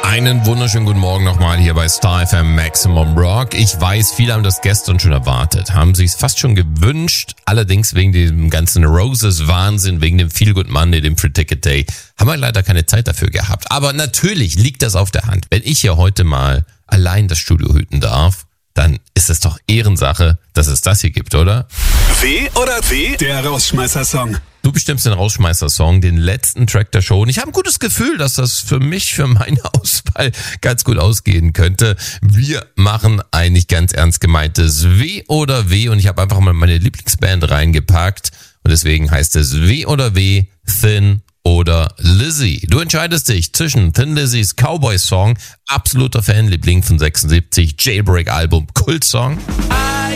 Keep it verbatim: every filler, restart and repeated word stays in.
Einen wunderschönen guten Morgen nochmal hier bei Star F M Maximum Rock. Ich weiß, viele haben das gestern schon erwartet, haben sich fast schon gewünscht. Allerdings wegen dem ganzen Roses-Wahnsinn, wegen dem Feel-Good Monday, dem Free Ticket Day, haben wir leider keine Zeit dafür gehabt. Aber natürlich liegt das auf der Hand. Wenn ich hier heute mal allein das Studio hüten darf, dann ist es doch Ehrensache, dass es das hier gibt, oder? W oder W? Der Rausschmeißer-Song. Du bestimmst den Rausschmeißer-Song, den letzten Track der Show. Und ich habe ein gutes Gefühl, dass das für mich, für meine Auswahl ganz gut ausgehen könnte. Wir machen eigentlich ganz ernst gemeintes W oder W. Und ich habe einfach mal meine Lieblingsband reingepackt. Und deswegen heißt es W oder W, Thin oder Lizzy. Du entscheidest dich zwischen Thin Lizzys Cowboy-Song, absoluter Fanliebling von sechsundsiebzig, Jailbreak-Album, Kult-Song. I